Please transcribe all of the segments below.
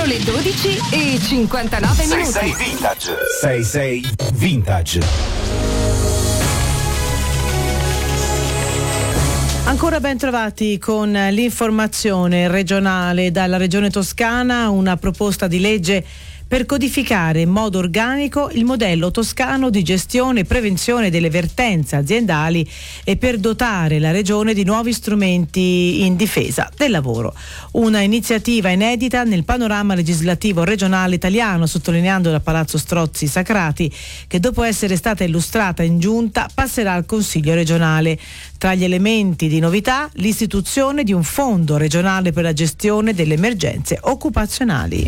Sono le 12:59 minuti. 66 Vintage. 66 Vintage. Ancora ben trovati con l'informazione regionale dalla Regione Toscana, una proposta di legge per codificare in modo organico il modello toscano di gestione e prevenzione delle vertenze aziendali e per dotare la Regione di nuovi strumenti in difesa del lavoro. Una iniziativa inedita nel panorama legislativo regionale italiano, sottolineando da Palazzo Strozzi Sacrati, che dopo essere stata illustrata in giunta passerà al Consiglio regionale. Tra gli elementi di novità, l'istituzione di un fondo regionale per la gestione delle emergenze occupazionali.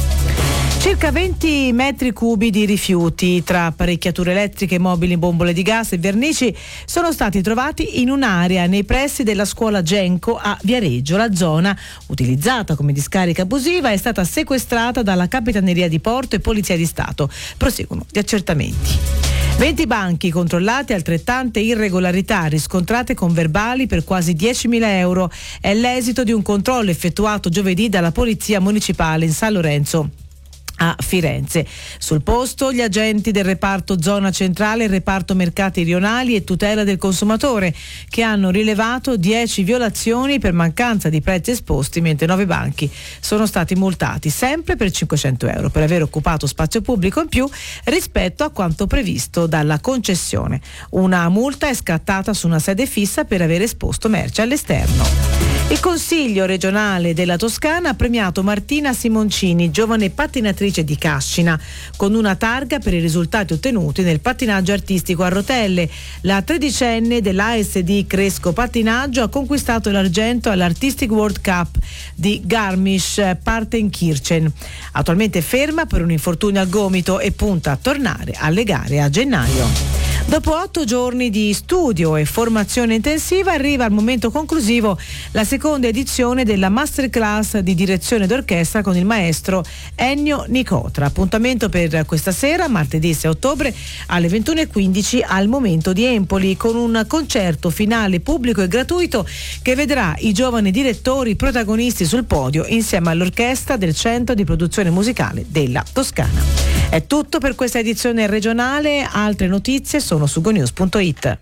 Circa 20 metri cubi di rifiuti tra apparecchiature elettriche, mobili, bombole di gas e vernici sono stati trovati in un'area nei pressi della scuola Genco a Viareggio. La zona, utilizzata come discarica abusiva, è stata sequestrata dalla Capitaneria di Porto e Polizia di Stato. Proseguono gli accertamenti. 20 banchi controllati, altrettante irregolarità riscontrate con verbali per quasi 10.000 euro. È l'esito di un controllo effettuato giovedì dalla Polizia Municipale in San Lorenzo a Firenze. Sul posto gli agenti del reparto zona centrale, il reparto mercati rionali e tutela del consumatore, che hanno rilevato 10 violazioni per mancanza di prezzi esposti, mentre 9 banchi sono stati multati sempre per 500 euro per aver occupato spazio pubblico in più rispetto a quanto previsto dalla concessione. Una multa è scattata su una sede fissa per aver esposto merce all'esterno. Il Consiglio regionale della Toscana ha premiato Martina Simoncini, giovane pattinatrice di Cascina, con una targa per i risultati ottenuti nel pattinaggio artistico a rotelle. La tredicenne dell'ASD Cresco Pattinaggio ha conquistato l'argento all'Artistic World Cup di Garmisch-Partenkirchen. Attualmente ferma per un infortunio al gomito e punta a tornare alle gare a gennaio. Dopo 8 giorni di studio e formazione intensiva arriva al momento conclusivo la seconda edizione della masterclass di direzione d'orchestra con il maestro Ennio Nicotra. Appuntamento per questa sera, martedì 6 ottobre alle 21:15 al Momento di Empoli, con un concerto finale pubblico e gratuito che vedrà i giovani direttori protagonisti sul podio insieme all'orchestra del Centro di Produzione Musicale della Toscana. È tutto per questa edizione regionale, altre notizie sono su gonews.it.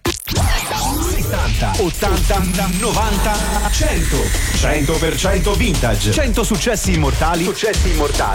70, 80, 90, 100. 100% vintage. 100 successi immortali.